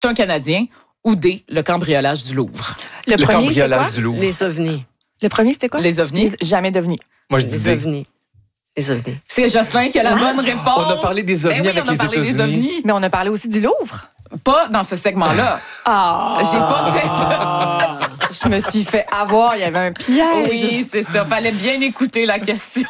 c'est un Canadien, ou D, le cambriolage du Louvre. Le premier, cambriolage c'est du Louvre. Les ovnis. Le premier, c'était quoi? Les ovnis. Jamais d'ovnis. Moi, je dis Les D. ovnis. Les ovnis. C'est Jocelyn qui a la bonne réponse. On a parlé des ovnis avec les États-Unis. Des ovnis. Mais on a parlé aussi du Louvre. Pas dans ce segment-là. J'ai pas fait. Je me suis fait avoir, il y avait un piège. Oui, c'est ça. Fallait bien écouter la question.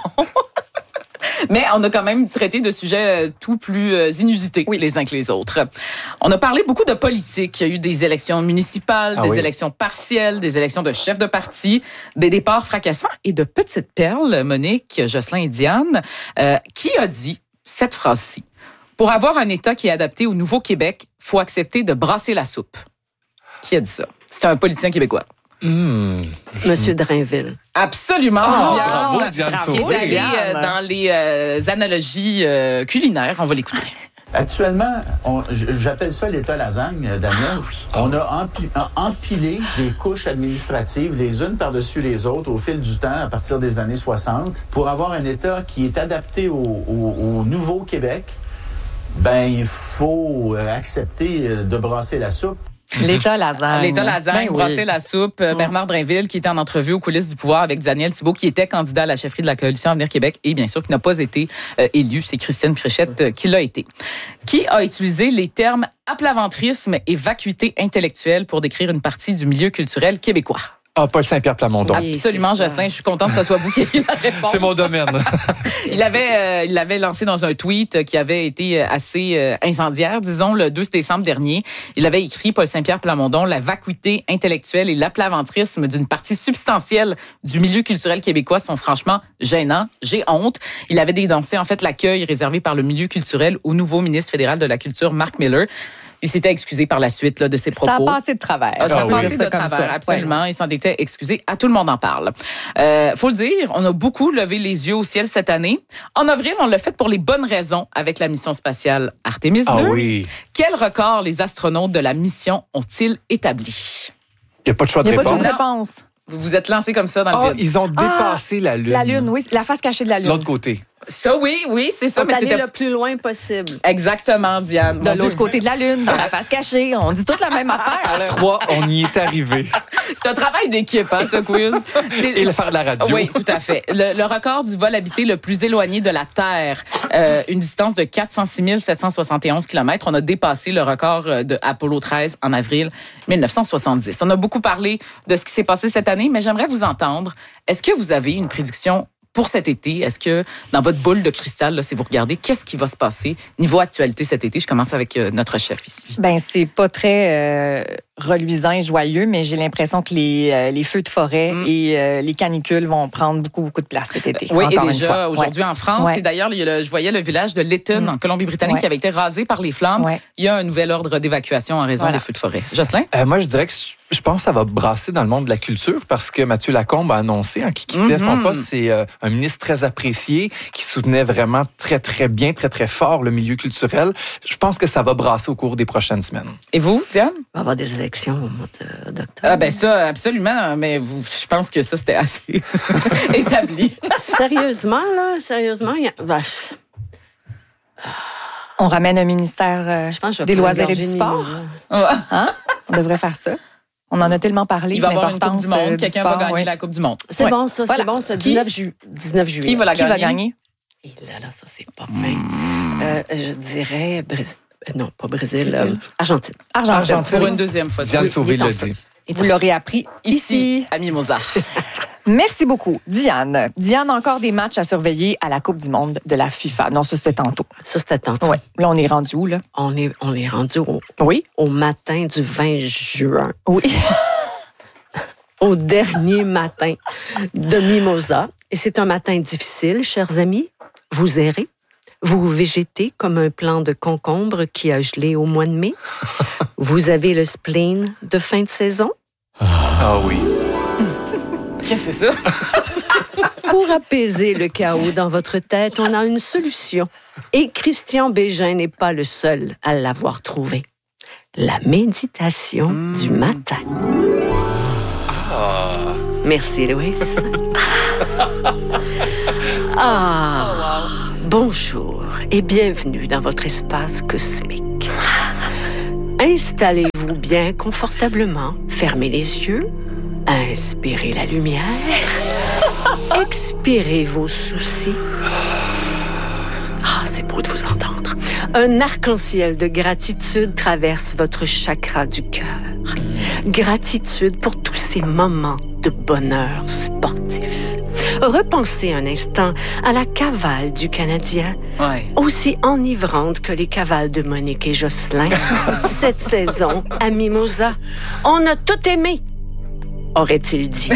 Mais on a quand même traité de sujets tout plus inusités les uns que les autres. On a parlé beaucoup de politique. Il y a eu des élections municipales, des élections partielles, des élections de chefs de parti, des départs fracassants et de petites perles, Monique, Jocelyn et Diane, qui a dit cette phrase-ci. Pour avoir un État qui est adapté au Nouveau-Québec, il faut accepter de brasser la soupe. Qui a dit ça? C'est un politicien québécois. Monsieur Drainville. Absolument. Bravo, Diane Qui est allé dans les analogies culinaires. On va l'écouter. Actuellement, j'appelle ça l'État lasagne, Daniel. On a empilé des couches administratives les unes par-dessus les autres au fil du temps, à partir des années 60, pour avoir un État qui est adapté au Nouveau-Québec. Ben, il faut accepter de brasser la soupe. L'État lasagne. L'État lasagne, brasser la soupe. Bernard Drainville, qui était en entrevue aux coulisses du pouvoir avec Daniel Thibeault, qui était candidat à la chefferie de la coalition Avenir Québec et bien sûr qui n'a pas été élu. C'est Christine Fréchette qui l'a été. Qui a utilisé les termes aplaventrisme et vacuité intellectuelle pour décrire une partie du milieu culturel québécois? Ah, Paul Saint-Pierre Plamondon. Absolument, Jocelyn. Je suis contente que ce soit vous qui ayez la réponse. C'est mon domaine. Il l'avait lancé dans un tweet qui avait été assez incendiaire, disons, le 12 décembre dernier. Il avait écrit, Paul Saint-Pierre Plamondon, la vacuité intellectuelle et l'aplaventrisme d'une partie substantielle du milieu culturel québécois sont franchement gênants. J'ai honte. Il avait dénoncé, en fait, l'accueil réservé par le milieu culturel au nouveau ministre fédéral de la Culture, Marc Miller. Il s'était excusé par la suite de ses propos. Ça a passé de travers. Ça a passé de travers, absolument. Il s'en était excusé. À tout le monde en parle. Faut le dire, on a beaucoup levé les yeux au ciel cette année. En avril, on l'a fait pour les bonnes raisons avec la mission spatiale Artemis 2. Ah oui. Quel record les astronautes de la mission ont-ils établi? Il n'y a pas de choix de Il n'y a pas réponse. de réponse. Vous vous êtes lancé comme ça dans le vide. Ils ont dépassé la Lune. La Lune, oui. La face cachée de la Lune. L'autre côté. Ça, oui, c'est ça. On Mais est allé c'était le plus loin possible. exactement, Diane. De l'autre côté de la Lune, dans la face cachée. On dit toute la même affaire. Là. 3, on y est arrivé. C'est un travail d'équipe, hein, ce quiz. Et le faire de la radio. Oui, tout à fait. Le record du vol habité le plus éloigné de la Terre, une distance de 406 771 km. On a dépassé le record de Apollo 13 en avril 1970. On a beaucoup parlé de ce qui s'est passé cette année, mais j'aimerais vous entendre. Est-ce que vous avez une prédiction pour cet été? Est-ce que dans votre boule de cristal, là, si vous regardez, qu'est-ce qui va se passer niveau actualité cet été? Je commence avec notre chef ici. Ben, c'est pas très reluisant et joyeux, mais j'ai l'impression que les feux de forêt et les canicules vont prendre beaucoup de place cet été. Oui, encore et une déjà, fois. aujourd'hui en France, et d'ailleurs, je voyais le village de Lytton, en Colombie-Britannique, qui avait été rasé par les flammes. Il y a un nouvel ordre d'évacuation en raison des feux de forêt. Jocelyn? Moi, je dirais que je pense que ça va brasser dans le monde de la culture parce que Mathieu Lacombe a annoncé qu'il quittait son poste. C'est un ministre très apprécié qui soutenait vraiment très, très bien, très, très fort le milieu culturel. Je pense que ça va brasser au cours des prochaines semaines. Et vous, Diane? Il va y avoir des élections au mois d'octobre. Ah ben ça, absolument. Mais je pense que ça, c'était assez établi. Sérieusement, On ramène un ministère je pense que je vais des prendre loisirs et une du gorgée de sport. mimosa. Hein? On devrait faire ça. On en a tellement parlé. Il va y avoir une Coupe l'importance du Monde. du Quelqu'un sport, va gagner la Coupe du Monde. C'est bon, ça, Voilà. c'est bon, ça. Qui? 19 juillet. Qui va la Qui va gagner? gagner? Et là, ça, c'est pas fin. Je dirais Brésil. Non, pas Brésil. Argentine. Argentine. Pour une deuxième fois. Diane Sauvé il est en l'a feu. dit. Vous l'aurez appris ici. à Mimosa. Merci beaucoup, Diane. Diane, encore des matchs à surveiller à la Coupe du monde de la FIFA. Non, ça, c'était tantôt. Ça, c'était tantôt. Oui. Là, on est rendu où, là? On est rendu Oui. au matin du 20 juin. Oui. Au dernier matin de Mimosa. Et c'est un matin difficile, chers amis. Vous errez. Vous végétez comme un plant de concombre qui a gelé au mois de mai. Vous avez le spleen de fin de saison. Ah oui. Qu'est-ce que c'est ça? Pour apaiser le chaos dans votre tête, on a une solution. Et Christian Bégin n'est pas le seul à l'avoir trouvé. La méditation du matin. Merci, Louis. Bonjour et bienvenue dans votre espace cosmique. Installez-vous bien confortablement. Fermez les yeux. Inspirez la lumière. Expirez vos soucis. Ah, c'est beau de vous entendre. Un arc-en-ciel de gratitude traverse votre chakra du cœur. Gratitude pour tous ces moments de bonheur sportif. Repensez un instant à la cavale du Canadien, aussi enivrante que les cavales de Monique et Jocelyn. Cette saison, à Mimosa, on a tout aimé, aurait-il dit.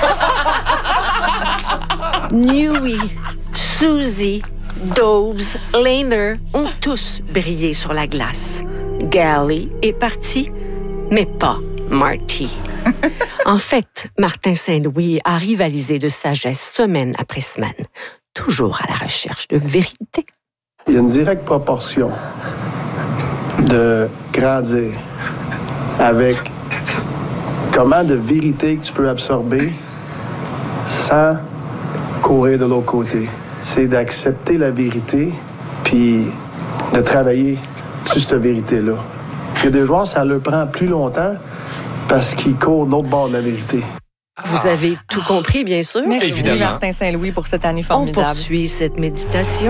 Newey, Suzy, Dobbs, Lehner ont tous brillé sur la glace. Galley est parti, mais pas Marty. En fait, Martin Saint-Louis a rivalisé de sagesse semaine après semaine, toujours à la recherche de vérité. Il y a une directe proportion de grandir avec comment de vérité que tu peux absorber sans courir de l'autre côté. C'est d'accepter la vérité puis de travailler sur cette vérité-là. Il y a des joueurs, ça leur prend plus longtemps parce qu'ils courent de l'autre bord de la vérité. Vous avez tout compris, bien sûr. Merci, évidemment. Martin Saint-Louis, pour cette année On formidable. poursuit cette méditation.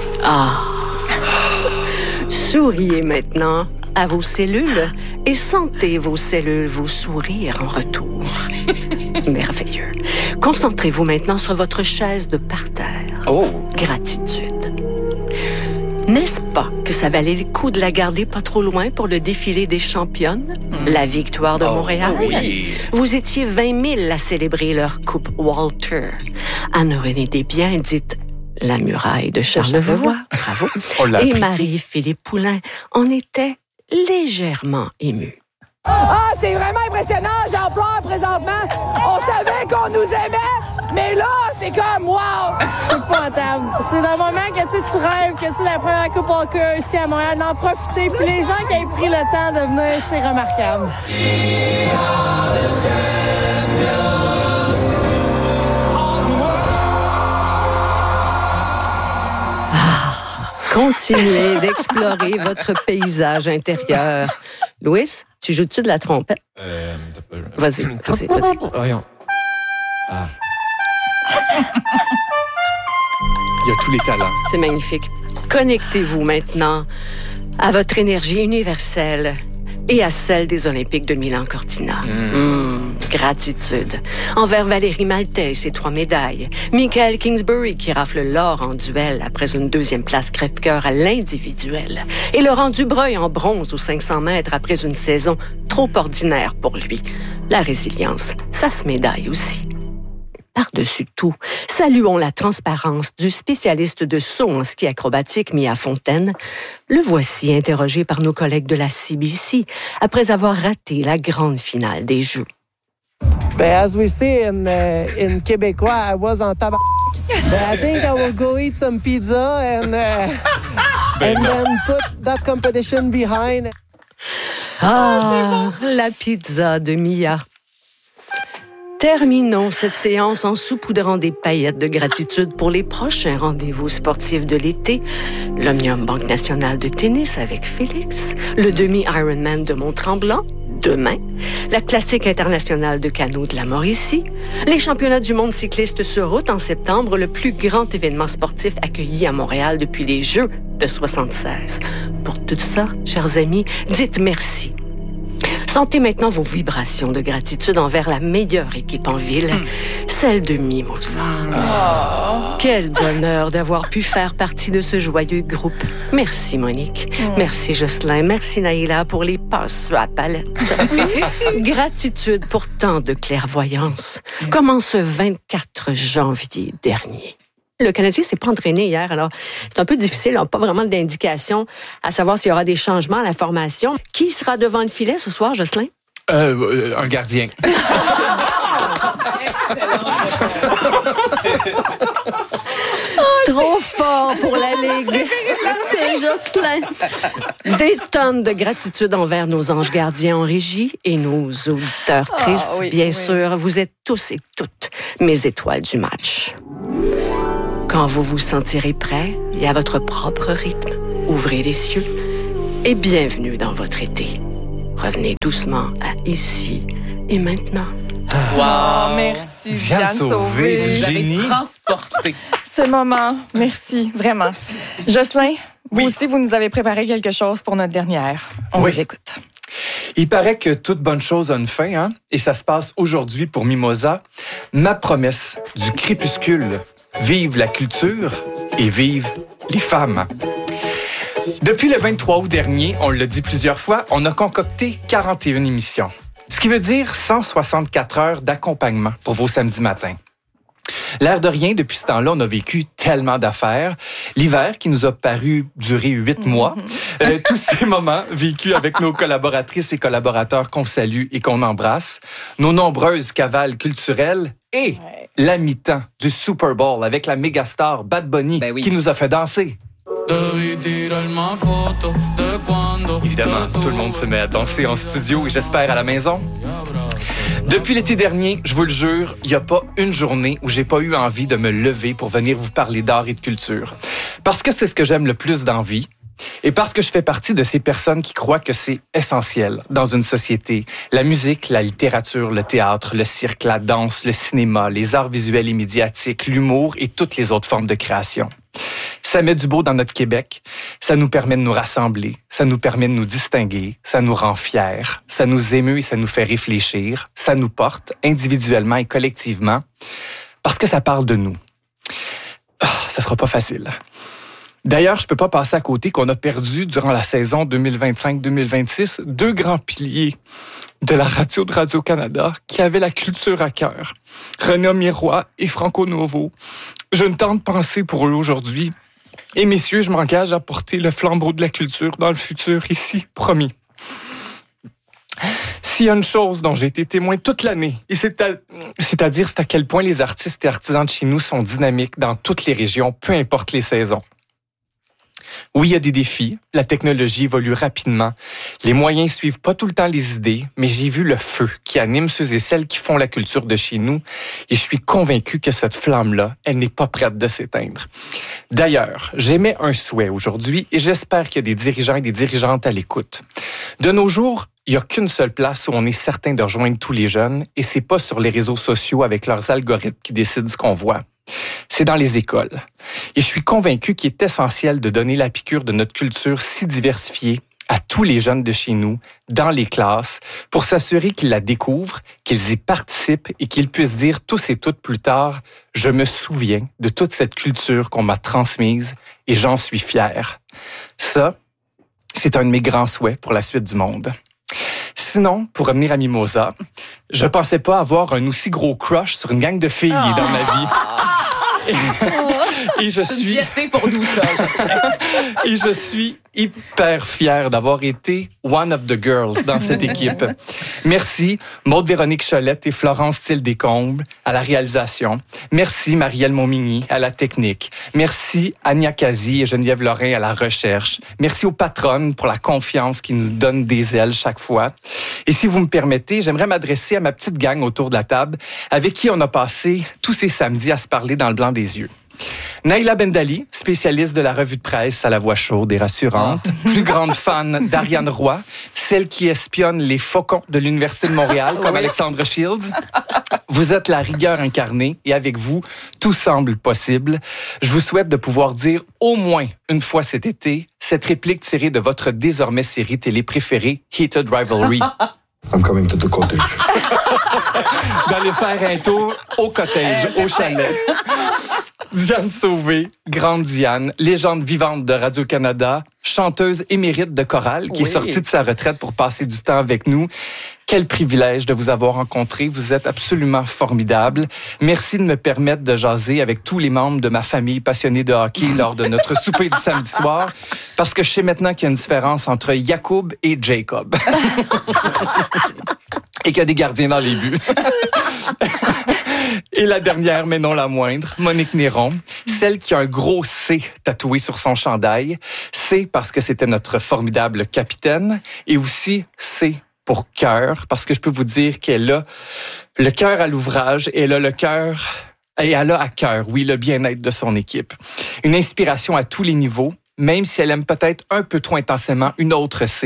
Souriez maintenant à vos cellules et sentez vos cellules vous sourire en retour. Merveilleux. Concentrez-vous maintenant sur votre chaise de parterre. Gratitude. N'est-ce pas que ça valait le coup de la garder pas trop loin pour le défilé des championnes? La victoire de Montréal? Oui. Vous étiez 20 000 à célébrer leur coupe Walter. Anne-Renée Desbiens, dite la muraille de Charlevoix. Bravo. On l'a Et apprécié. Marie-Philippe Poulain en était légèrement émue. Ah, c'est vraiment impressionnant, j'en pleure présentement. On savait qu'on nous aimait, mais là, c'est comme wow! C'est épouvantable. C'est un moment que tu rêves que la première Coupe Walker ici à Montréal, d'en profiter. Puis les gens qui ont pris le temps de venir, c'est remarquable. Continuez d'explorer votre paysage intérieur. Louis, tu joues-tu de la trompette? Vas-y. Voyons. Il y a tous les talents. C'est magnifique. Connectez-vous maintenant à votre énergie universelle et à celle des Olympiques de Milan-Cortina. Gratitude envers Valérie Maltais et ses 3 médailles. Michael Kingsbury qui rafle l'or en duel après une 2e place crève-cœur à l'individuel. Et Laurent Dubreuil en bronze aux 500 mètres après une saison trop ordinaire pour lui. La résilience, ça se médaille aussi. Par-dessus tout, saluons la transparence du spécialiste de saut en ski acrobatique Mia Fontaine. Le voici interrogé par nos collègues de la CBC après avoir raté la grande finale des Jeux. As we say in Québécois, I was on tabac. But I think I will go eat some pizza and then put that competition behind. La pizza de Mia. Terminons cette séance en saupoudrant des paillettes de gratitude pour les prochains rendez-vous sportifs de l'été. L'Omnium Banque Nationale de tennis avec Félix, le demi-Ironman de Mont-Tremblant, demain, la classique internationale de canot de la Mauricie, les championnats du monde cycliste sur route en septembre, le plus grand événement sportif accueilli à Montréal depuis les Jeux de 76. Pour tout ça, chers amis, dites merci. Sentez maintenant vos vibrations de gratitude envers la meilleure équipe en ville, celle de Mimosa. Quel bonheur d'avoir pu faire partie de ce joyeux groupe. Merci Monique, merci Jocelyn, merci Naïla pour les passes sur la palette. Gratitude pour tant de clairvoyance, comme en ce 24 janvier dernier. Le Canadien s'est pas entraîné hier, alors c'est un peu difficile, on n'a pas vraiment d'indication à savoir s'il y aura des changements à la formation. Qui sera devant le filet ce soir, Jocelyn? Un gardien. Trop fort pour la Ligue. C'est Jocelyn. Des tonnes de gratitude envers nos anges gardiens en régie et nos auditeurs tristes. Bien sûr, vous êtes tous et toutes mes étoiles du match. Quand vous vous sentirez prêt et à votre propre rythme, ouvrez les cieux et bienvenue dans votre été. revenez doucement à ici et maintenant. Wow, merci Diane Sauvé. Vous avez transporté. Ce moment, merci, vraiment. Jocelyn, vous aussi, vous nous avez préparé quelque chose pour notre dernière. On vous écoute. Il paraît que toute bonne chose a une fin, hein? Et ça se passe aujourd'hui pour Mimosa. Ma promesse du crépuscule. Vive la culture et vive les femmes. Depuis le 23 août dernier, on l'a dit plusieurs fois, on a concocté 41 émissions. Ce qui veut dire 164 heures d'accompagnement pour vos samedis matins. L'air de rien, depuis ce temps-là, on a vécu tellement d'affaires. L'hiver qui nous a paru durer 8 mois. Tous ces moments vécus avec nos collaboratrices et collaborateurs qu'on salue et qu'on embrasse. Nos nombreuses cavales culturelles et la mi-temps du Super Bowl avec la mégastar Bad Bunny qui nous a fait danser. Évidemment, tout le monde se met à danser en studio et j'espère à la maison. Depuis l'été dernier, je vous le jure, il n'y a pas une journée où j'ai pas eu envie de me lever pour venir vous parler d'art et de culture. Parce que c'est ce que j'aime le plus dans la vie. Et parce que je fais partie de ces personnes qui croient que c'est essentiel dans une société. La musique, la littérature, le théâtre, le cirque, la danse, le cinéma, les arts visuels et médiatiques, l'humour et toutes les autres formes de création. Ça met du beau dans notre Québec, ça nous permet de nous rassembler, ça nous permet de nous distinguer, ça nous rend fiers, ça nous émeut et ça nous fait réfléchir, ça nous porte individuellement et collectivement, parce que ça parle de nous. Ça sera pas facile. D'ailleurs, je peux pas passer à côté qu'on a perdu durant la saison 2025-2026 deux grands piliers de la radio de Radio-Canada qui avaient la culture à cœur, René Miroir et Franco Novo. Je ne tente de penser pour eux aujourd'hui. Et messieurs, je m'engage à porter le flambeau de la culture dans le futur ici, promis. S'il y a une chose dont j'ai été témoin toute l'année, et c'est-à-dire à quel point les artistes et artisans de chez nous sont dynamiques dans toutes les régions, peu importe les saisons. Oui, il y a des défis. La technologie évolue rapidement. Les moyens suivent pas tout le temps les idées, mais j'ai vu le feu qui anime ceux et celles qui font la culture de chez nous et je suis convaincu que cette flamme-là, elle n'est pas prête de s'éteindre. D'ailleurs, j'émets un souhait aujourd'hui et j'espère qu'il y a des dirigeants et des dirigeantes à l'écoute. De nos jours, il n'y a qu'une seule place où on est certain de rejoindre tous les jeunes et c'est pas sur les réseaux sociaux avec leurs algorithmes qui décident ce qu'on voit. C'est dans les écoles. Et je suis convaincu qu'il est essentiel de donner la piqûre de notre culture si diversifiée à tous les jeunes de chez nous, dans les classes, pour s'assurer qu'ils la découvrent, qu'ils y participent et qu'ils puissent dire tous et toutes plus tard « Je me souviens de toute cette culture qu'on m'a transmise et j'en suis fier. » Ça, c'est un de mes grands souhaits pour la suite du monde. Sinon, pour revenir à Mimosa, je pensais pas avoir un aussi gros crush sur une gang de filles dans ma vie. Et je suis une fierté pour nous, ça. Et je suis hyper fier d'avoir été one of the girls dans cette équipe. Merci Maude-Véronique Cholette et Florence Thiel-Descombes à la réalisation. Merci Marielle Montmigny à la technique. Merci Ania Kazi et Geneviève Lorrain à la recherche. Merci aux patronnes pour la confiance qui nous donne des ailes chaque fois. Et si vous me permettez, j'aimerais m'adresser à ma petite gang autour de la table avec qui on a passé tous ces samedis à se parler dans le blanc des yeux. Naïla Bendali, spécialiste de la revue de presse à la voix chaude et rassurante, plus grande fan d'Ariane Roy, celle qui espionne les faucons de l'Université de Montréal, comme Alexandre Shields. Vous êtes la rigueur incarnée et avec vous, tout semble possible. Je vous souhaite de pouvoir dire au moins une fois cet été cette réplique tirée de votre désormais série télé préférée, Heated Rivalry. I'm coming to the cottage. D'aller faire un tour au cottage, au chalet. Diane Sauvé, grande Diane, légende vivante de Radio-Canada, chanteuse émérite de chorale qui est sortie de sa retraite pour passer du temps avec nous. Quel privilège de vous avoir rencontré. Vous êtes absolument formidable. Merci de me permettre de jaser avec tous les membres de ma famille passionnés de hockey lors de notre souper du samedi soir, parce que je sais maintenant qu'il y a une différence entre Jacob et Jacob. Et qu'il y a des gardiens dans les buts. Et la dernière, mais non la moindre, Monique Néron, celle qui a un gros C tatoué sur son chandail. C parce que c'était notre formidable capitaine et aussi C pour cœur, parce que je peux vous dire qu'elle a le cœur à l'ouvrage et elle a le cœur, et elle a à cœur, oui, le bien-être de son équipe. Une inspiration à tous les niveaux, même si elle aime peut-être un peu trop intensément une autre C,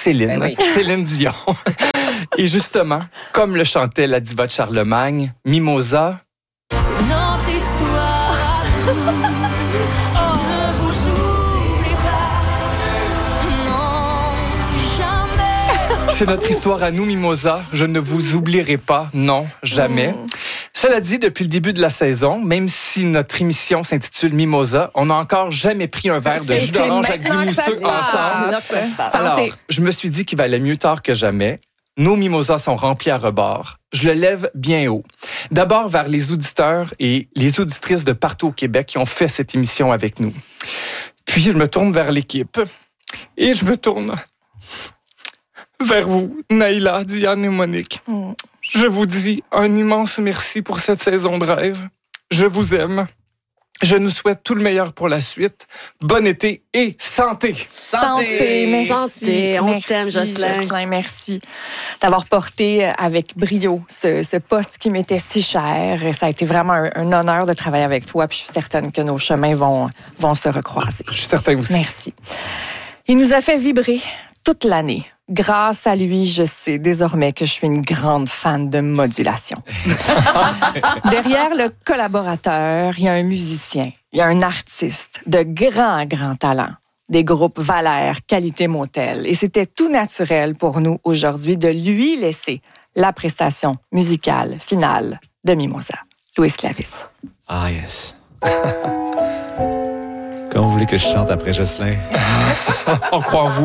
Céline. Ben oui. Céline Dion. Et justement, comme le chantait la diva de Charlemagne, Mimosa... C'est notre histoire. Je ne vous oublie pas. Non, jamais. C'est notre histoire à nous, Mimosa. Je ne vous oublierai pas. Non, jamais. Cela dit, depuis le début de la saison, même si notre émission s'intitule Mimosa, on n'a encore jamais pris un verre de jus d'orange avec du mousseux ensemble. Alors, je me suis dit qu'il valait mieux tard que jamais. Nos mimosas sont remplis à rebord. Je le lève bien haut. D'abord vers les auditeurs et les auditrices de partout au Québec qui ont fait cette émission avec nous. Puis je me tourne vers l'équipe et je me tourne vers vous, Naïla, Diane et Monique. Je vous dis un immense merci pour cette saison de rêve. Je vous aime. Je nous souhaite tout le meilleur pour la suite. Bon été et santé! Santé, merci. Santé, on t'aime, Jocelyn. Merci d'avoir porté avec brio ce poste qui m'était si cher. Ça a été vraiment un honneur de travailler avec toi. Puis je suis certaine que nos chemins vont se recroiser. Je suis certain aussi. Merci. Il nous a fait vibrer toute l'année. Grâce à lui, je sais désormais que je suis une grande fan de modulation. Derrière le collaborateur, il y a un musicien, il y a un artiste de grand talent, des groupes Valère, Qualité Motel. Et c'était tout naturel pour nous aujourd'hui de lui laisser la prestation musicale finale de Mimosa. Louis Clavis. Ah, yes. Comment vous voulez que je chante après Jocelyn? On croit en vous.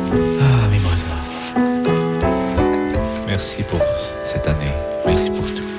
Mimosa. Merci pour cette année. Merci pour tout.